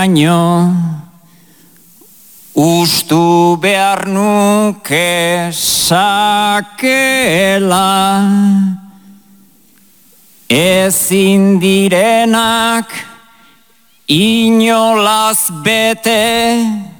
ustu behar nuke sakela, ezin direnak inolaz bete,